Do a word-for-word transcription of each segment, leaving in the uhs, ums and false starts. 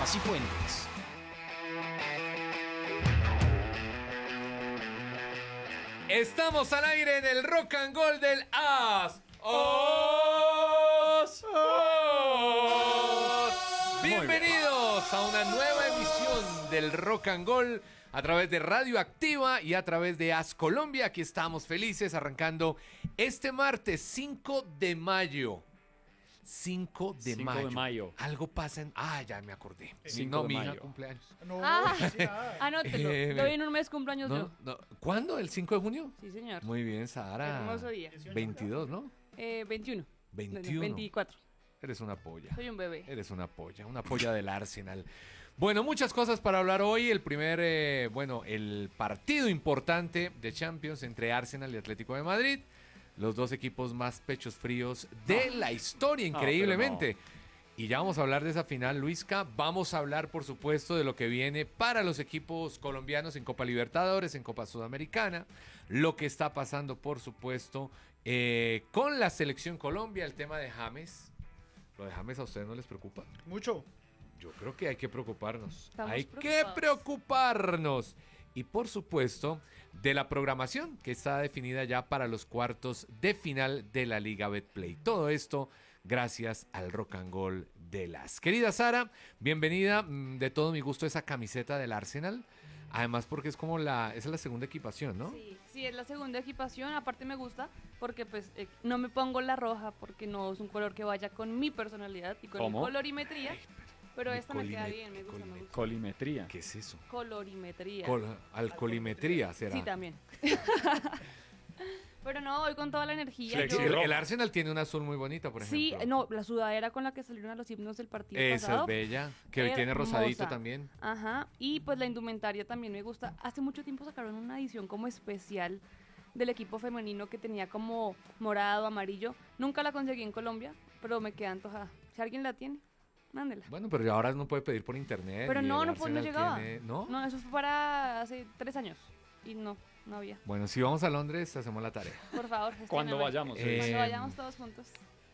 Cifuentes. Estamos al aire en el Rock and Roll del As. Os. Os. Bienvenidos a una nueva emisión del Rock and Roll a través de Radio Activa y a través de As Colombia. Aquí estamos felices arrancando este martes cinco de mayo. cinco de cinco mayo. de mayo. Algo pasa en... Ah, ya me acordé. cinco no, de mi hija mayo. cumpleaños. No, Ah, ya. anótelo. Eh, Lo vi en un mes cumpleaños No, yo. no. ¿Cuándo? ¿El cinco de junio? Sí, señor. Muy bien, Sara. Hermoso día. veintidós, ¿no? Eh, veintiuno. veintiuno. veinticuatro. Eres una polla. Soy un bebé. Eres una polla, una polla del Arsenal. Bueno, muchas cosas para hablar hoy. El primer, eh, bueno, el partido importante de Champions entre Arsenal y Atlético de Madrid. Los dos equipos más pechos fríos de la historia, increíblemente. No, Y ya vamos a hablar de esa final, Luisca. Vamos a hablar, por supuesto, de lo que viene para los equipos colombianos en Copa Libertadores, en Copa Sudamericana. Lo que está pasando, por supuesto, eh, con la Selección Colombia, el tema de James. ¿Lo de James a ustedes no les preocupa? Mucho. Yo creo que hay que preocuparnos. Estamos hay preocupados. que preocuparnos. Y por supuesto, de la programación que está definida ya para los cuartos de final de la Liga Betplay. Todo esto gracias al Rock and Roll de las. Querida Sara, bienvenida. Mm, De todo mi gusto esa camiseta del Arsenal. Además porque es como la, esa es la segunda equipación, ¿no? Sí, sí, es la segunda equipación. Aparte me gusta porque pues eh, no me pongo la roja porque no es un color que vaya con mi personalidad y con ¿Cómo? mi colorimetría. Pero mi esta me queda colime- bien, me gusta, me colime- gusta. Colimetría. ¿Qué es eso? Colorimetría. Col- alcoholimetría será. Sí, también. Pero no, voy con toda la energía. Sí, Flexi yo- el, roja. el Arsenal tiene un azul muy bonito, por Sí, ejemplo. no, la sudadera con la que salieron a los himnos del partido Esa pasado. es bella. Que hoy tiene Hermosa. rosadito también. Ajá, y pues la indumentaria también me gusta. Hace mucho tiempo sacaron una edición como especial del equipo femenino que tenía como morado, amarillo. Nunca la conseguí en Colombia, pero me queda antojada. Si alguien la tiene, mándela. Bueno, pero ahora no puede pedir por internet. Pero y no, el no, pues no Arsenal llegaba. tiene- ¿No? No, eso fue para hace tres años y no, no había. Bueno, si vamos a Londres, hacemos la tarea. Por favor, Cuando gestióname. vayamos. Eh, Cuando vayamos todos juntos,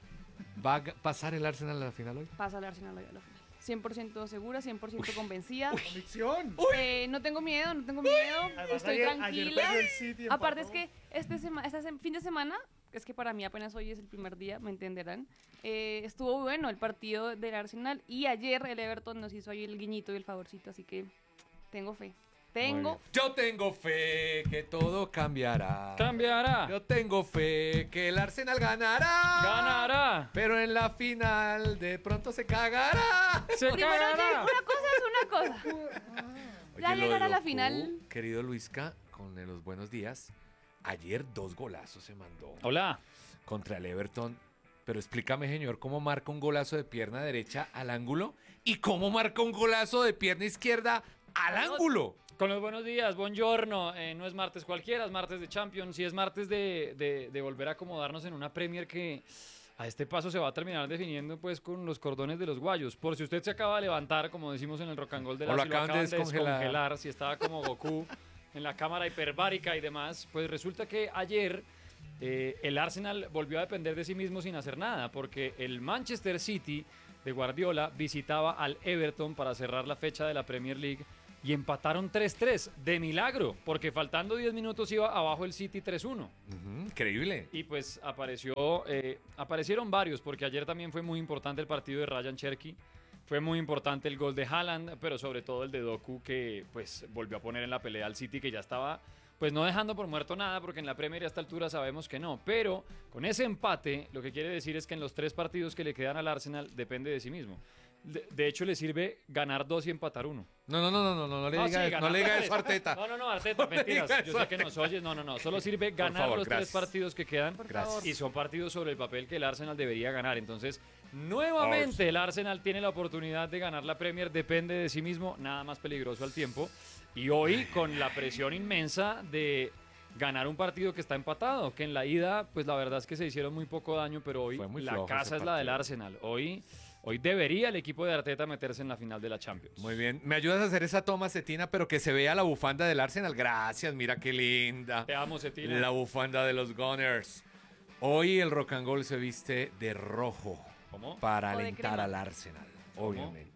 ¿Va a ga- pasar el Arsenal a la final hoy? pasa el Arsenal hoy a la final. cien por ciento segura, cien por ciento convencida. Convicción. Eh, no tengo miedo, no tengo miedo. Además, Estoy ayer- ayer tranquila. perdió el City, Aparte es empató. que este, sema- este sem- fin de semana, es que para mí apenas hoy es el primer día, me entenderán. eh, estuvo bueno el partido del Arsenal y ayer el Everton nos hizo ahí el guiñito y el favorcito, así que tengo fe. Muy Tengo. bien. Yo tengo fe que todo cambiará. Cambiará. Yo tengo fe que el Arsenal ganará. Ganará. Pero en la final de pronto se cagará. Se Primero cagará. una cosa es una cosa. Ya Oye, lo llegar de a la Doku, final. Querido Luisca, con los buenos días. Ayer dos golazos se mandó Hola. contra el Everton. Pero explícame, señor, cómo marca un golazo de pierna derecha al ángulo y cómo marca un golazo de pierna izquierda al ángulo. Con los buenos días, buongiorno. Eh, no es martes cualquiera, es martes de Champions. Y es martes de, de- de volver a acomodarnos en una Premier que a este paso se va a terminar definiendo pues con los cordones de los guayos. Por si usted se acaba de levantar, como decimos en el rock and roll de O la lo si lo acaban de acaban descongelar. descongelar, si estaba como Goku en la cámara hiperbárica y demás, pues resulta que ayer eh, el Arsenal volvió a depender de sí mismo sin hacer nada, porque el Manchester City de Guardiola visitaba al Everton para cerrar la fecha de la Premier League y empataron tres tres de milagro, porque faltando diez minutos iba abajo el City tres uno. Ujú, increíble. Y pues apareció, eh, aparecieron varios, porque ayer también fue muy importante el partido de Ryan Cherky, fue muy importante el gol de Haaland, pero sobre todo el de Doku, que pues volvió a poner en la pelea al City, que ya estaba pues no dejando por muerto nada, porque en la Premier a esta altura sabemos que no, pero con ese empate lo que quiere decir es que en los tres partidos que le quedan al Arsenal depende de sí mismo. De, de hecho le sirve ganar dos y empatar uno. No, no, no, no, no, no, no le No, diga, sí, no ganar le diga tres. eso a Arteta. No, no, no, Arteta, No me mentiras. digas Yo eso, sé que Arteta. nos oyes. No, no, no. Solo sirve ganar favor, los gracias. tres partidos que quedan. Por Gracias. favor. Y son partidos sobre el papel que el Arsenal debería ganar. Entonces, nuevamente el Arsenal tiene la oportunidad de ganar la Premier. Depende de sí mismo. Nada más peligroso al tiempo. Y hoy con la presión inmensa de ganar un partido que está empatado. Que en la ida, pues la verdad es que se hicieron muy poco daño. Pero hoy Fue muy la flojo casa ese es la del partido. Arsenal. Hoy... Hoy debería el equipo de Arteta meterse en la final de la Champions. Muy bien. ¿Me ayudas a hacer esa toma, Cetina, pero que se vea la bufanda del Arsenal? Gracias, mira qué linda. Te amo, Cetina. La bufanda de los Gunners. Hoy el Rock and Roll se viste de rojo ¿Cómo? para O de alentar crema. al Arsenal, obviamente.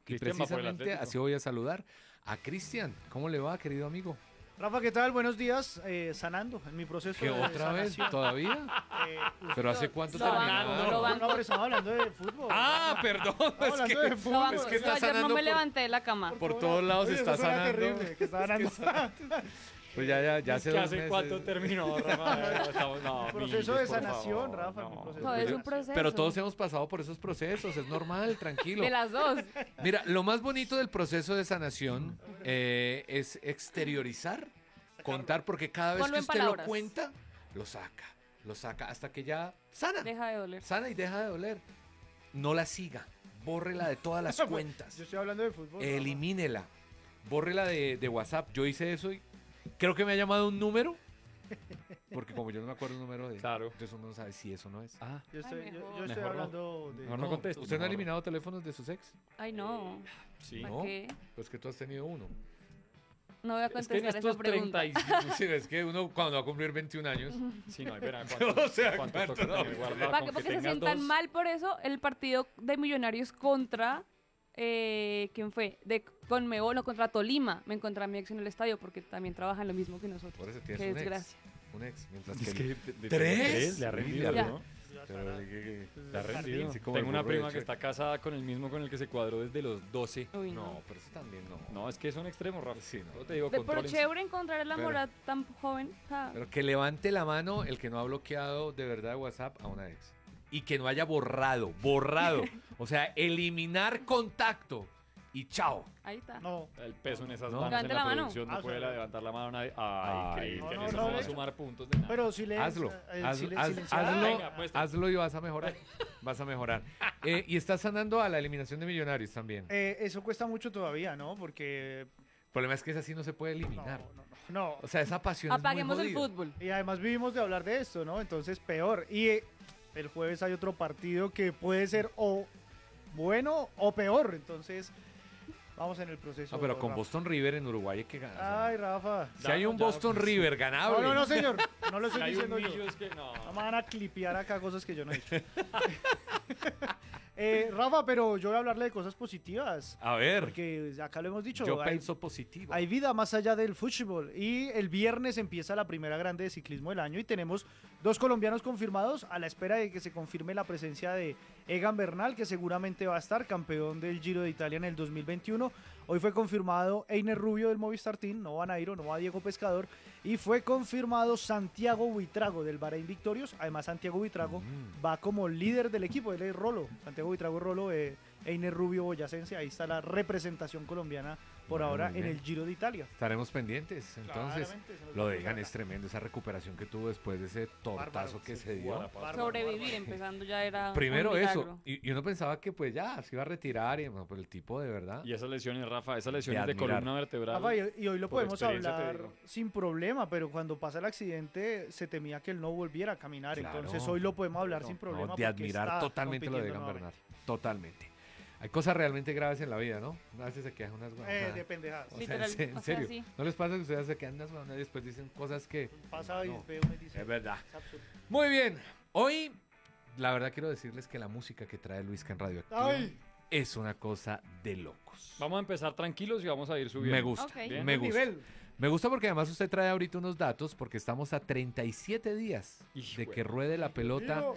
Y Cristian va por el precisamente Atlético. así voy a saludar a Cristian. ¿Cómo le va, querido amigo? Rafa, ¿qué tal? Buenos días. Eh, sanando en mi proceso ¿Qué de otra vez? sanación. ¿Todavía? Eh, ¿Pero hace cuánto Lo terminó? banco, no, lo no, banco. no, pero estamos hablando de fútbol. Ah, perdón. Estamos Es hablando que, de fútbol. Lo banco. es que está Yo ayer no sanando me por- levanté de la cama. por todos lados Oye, está eso suena sanando. terrible, que está ganando. Pues ya, ya, ya Es hace que dos hace meses. cuánto terminó, Rafa. Estamos- no, Proceso Millos, de por sanación, favor, Rafa, no. mi proceso. Todo es un proceso. Pero todos hemos pasado por esos procesos, es normal, tranquilo. De las dos. Mira, lo más bonito del proceso de sanación eh, es exteriorizar, contar, porque cada vez Ponlo que en usted palabras. lo cuenta, lo saca, lo saca hasta que ya sana, Deja de doler. sana y deja de doler. No la siga, bórrela de todas las cuentas, Yo estoy hablando de fútbol. Rafa. elimínela, bórrela de, de WhatsApp. Yo hice eso y creo que me ha llamado un número, porque como yo no me acuerdo el número de... Claro. Entonces uno no sabe si eso no es. Ah, Yo estoy, Ay, yo, mejor. yo estoy Mejor no. hablando de... Mejor no conteste. ¿Usted no ha Mejor. eliminado teléfonos de sus ex? Ay, no. sí. ¿Para No. qué? Pues que tú has tenido uno. No voy a Es que en contestar esa estos pregunta. treinta y cinco... Sí, es que uno cuando va a cumplir veintiún años. Sí, no, espera, O ¿cuánto, sea, cuánto ¿cuánto? toca tener guardado? Para Con que, para que se tengas sientan dos- mal por eso, el partido de Millonarios contra... Eh, ¿Quién fue? De Conmebol, no, contra Tolima. Me encontré a mi ex en el estadio porque también trabajan lo mismo que nosotros. Por eso tienes Qué un desgracia. ex. Un ex. Mientras Es que... que el- de- de- ¿Tres? tres le ha rendido, Ya. ¿no? Pero, ¿qué- qué- Le ha rendido. Sí, como el Tengo una burro de prima que Shrek. está casada con el mismo con el que se cuadró desde los doce. Uy, no. No, pero eso también no. No, es que son extremos, Rafa. Sí, no. Yo te digo, De- pero contrólense. chévere encontrar el amor Pero- a tan joven. O sea, Pero que levante la mano el que no ha bloqueado de verdad de WhatsApp a una ex. Y que no haya borrado, borrado. O sea, eliminar contacto. Y chao. ahí está. No, El peso en esas No. manos Levante en la, la mano. producción no Ah, puede o sea, levantar la mano nadie. Ay, Ay, Cristian, no, eso no, no va a no. sumar puntos de nada. pero si le... Hazlo. eh, haz- silen- haz- silenciar- hazlo, Venga, muestra. hazlo y vas a mejorar. Vas a mejorar. Eh, y estás sanando a la eliminación de Millonarios también. Eh, eso cuesta mucho todavía, ¿no? Porque... El problema es que esa sí no se puede No, eliminar. no, no, no. O sea, esa pasión es muy Apaguemos el jodida. fútbol. Y además vivimos de hablar de esto, ¿no? Entonces peor. Y eh, el jueves hay otro partido que puede ser o bueno o peor. Entonces vamos en el proceso. No, pero con Rafa. Boston River en Uruguay hay que ganar. Ay, Rafa. Si hay un Ya, Boston pues, River ganable. No, no, no, señor. No lo Si estoy hay un diciendo yo. millo, es que no. No me van a clipear acá cosas que yo no he dicho. Eh, Rafa, pero yo voy a hablarle de cosas positivas. A ver, Porque acá lo hemos dicho. yo hay- pienso positivo. Hay vida más allá del fútbol y el viernes empieza la primera grande de ciclismo del año y tenemos dos colombianos confirmados a la espera de que se confirme la presencia de Egan Bernal, que seguramente va a estar campeón del Giro de Italia en el dos mil veintiuno. Hoy fue confirmado Einer Rubio del Movistar Team, no va Nairo, no va Diego Pescador, y fue confirmado Santiago Buitrago del Bahrein Victorious. Además, Santiago Buitrago Mm. va como líder del equipo, él es Rolo, Santiago Buitrago Rolo, eh, Einer Rubio Boyacense, ahí está la representación colombiana por Bueno, ahora muy en bien. el Giro de Italia. Estaremos pendientes. Entonces, Claramente, se nos lo va de a Egan cruzar es tremendo, esa recuperación que tuvo después de ese tortazo Bárbaro, que sí, se dio. Guarapa. Bárbaro, Sobrevivir, bárbaro. empezando ya era. Primero un eso, milagro. y, y uno pensaba que pues ya se iba a retirar, y bueno, pues el tipo de verdad. Y esas lesiones, Rafa, esas lesiones de, admirar. columna vertebral. Rafa, y, y hoy lo por podemos experiencia te hablar digo. sin problema, pero cuando pasa el accidente se temía que él no volviera a caminar. Claro. Entonces hoy lo podemos hablar No, sin no, problema. No, de porque admirar está totalmente lo de compitiendo Egan nuevamente. Bernal. Totalmente. Hay cosas realmente graves en la vida, ¿no? A veces se quedan unas Eh, guajadas. de pendejadas. O sea, Literal, en se- en o sea, serio. sí. ¿No les pasa que ustedes se quedan unas guajadas y después dicen cosas que... Pasa y No, veo y dice. es verdad. "Es absurdo". Muy bien. Hoy, la verdad quiero decirles que la música que trae Luisca en Radioactivo Ay, es una cosa de locos. Vamos a empezar tranquilos y vamos a ir subiendo. Me gusta. Ok. Bien. Me buen gusta. nivel. Me gusta porque además usted trae ahorita unos datos porque estamos a treinta y siete días Hijo de de- que ruede la pelota Digo,